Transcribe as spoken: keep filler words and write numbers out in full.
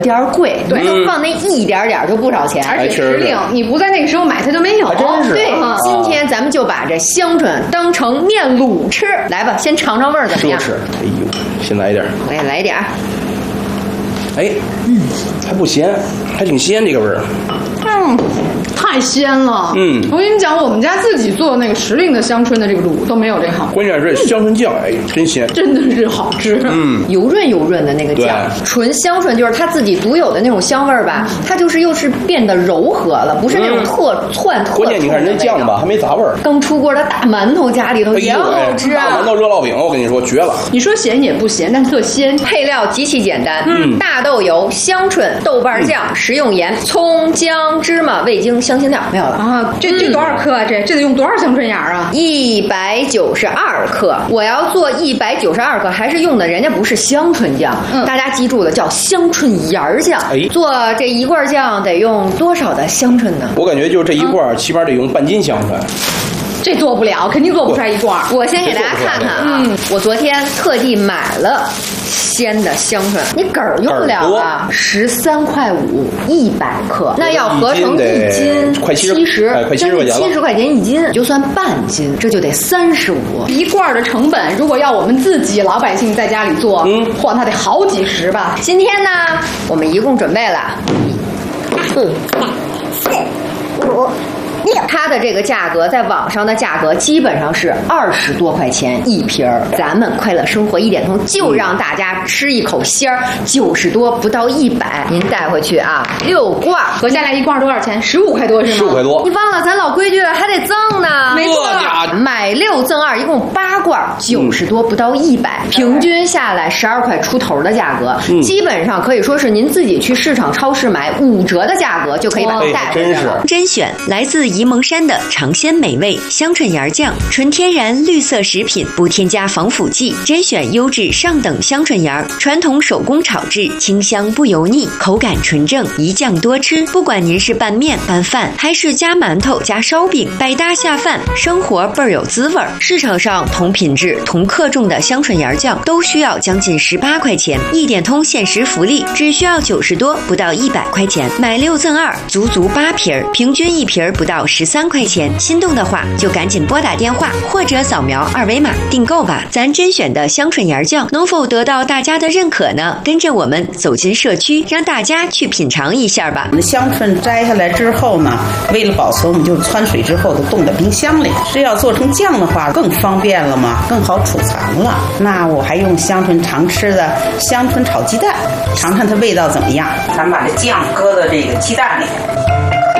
点儿贵，对，就放那一点点就不少钱， 而且时令，你不在那个时候买它就没有。 真是。 对， 啊、 今天咱们就把这香椿当成面卤吃，来吧，先尝尝味儿怎么样？ 吃，哎呦，先来一点， 我也来一点。 哎，嗯，还不咸，还挺鲜这个味儿。 嗯，太鲜了。 嗯， 我跟你讲，我们家自己做的那个时令的香椿的这个卤都没有这好。 关键是香椿酱，哎，真鲜， 真的是好吃。 嗯， 油润油润的那个酱，纯香椿就是它自己独有的那种香味儿吧，它就是又是变得柔和了，不是那种特窜特。 关键你看人酱吧，还没杂味儿。 刚出锅的大馒头家里头也好吃啊！ 大馒头热烙饼，我跟你说绝了。 你说咸也不咸，但特鲜。 配料极其简单，嗯，大豆油、香椿、豆瓣酱、食用盐、葱、姜、芝麻、味精、香辛料，没有了啊。这这多少克啊？这这得用多少香椿芽啊？ 一百九十二克。我要做一百九十二克，还是用的人家不是香椿酱，嗯，大家记住了，叫香椿芽酱。哎，做这一罐酱得用多少的香椿呢？ 我感觉就这一罐，起码得用半斤香椿。 这做不了，肯定做不出来一罐。 我先给大家看看啊，嗯，我昨天特地买了鲜的香椿，你梗儿用不了啊，十三块五一百克，那要合成一斤， 快七十，快七十块钱了， 七十块钱一斤，就算半斤，这就得三十五。 一罐的成本，如果要我们自己老百姓在家里做，嗯，嚯，那得好几十吧。 今天呢，我们一共准备了一、二、四、五。它的这个价格在网上的价格基本上是二十多块钱一瓶儿，咱们快乐生活一点通就让大家吃一口鲜儿，九十多不到一百，您带回去啊，六罐合下来一罐多少钱？十五块多是吗？ 十五块多。 你忘了咱老规矩了，还得赠呢。 没错， 买六赠二，一共八罐，九十多不到一百，平均下来十二块出头的价格，嗯，基本上可以说是您自己去市场超市买五折的价格就可以把它带回来了。 甄选来自沂蒙山的尝鲜美味香椿芽酱，纯天然绿色食品，不添加防腐剂，甄选优质上等香椿芽，传统手工炒制，清香不油腻，口感纯正，一酱多吃。不管您是拌面、拌饭，还是加馒头、加烧饼，百搭下饭，生活倍儿有滋味。市场上同品质、同克重的香椿芽酱都需要将近十八块钱，一点通限时福利，只需要九十多，不到一百块钱，买六赠二，足足八瓶，平均一瓶不到十三块钱。心动的话就赶紧拨打电话或者扫描二维码订购吧。咱甄选的香椿芽酱能否得到大家的认可呢？跟着我们走进社区，让大家去品尝一下吧。 我们香椿摘下来之后呢，为了保存，我们就汆水之后都冻在冰箱里。这要做成酱的话更方便了嘛，更好储藏了。那我还用香椿常吃的香椿炒鸡蛋，尝尝它味道怎么样。咱把这酱搁到这个鸡蛋里。